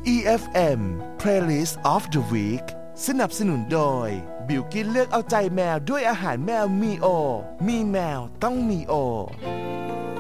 EFM Playlist of the Week สนับสนุนโดยบิลกินเลือกเอาใจแมวด้วยอาหารแมวมีโอมีแมวต้องมีโอ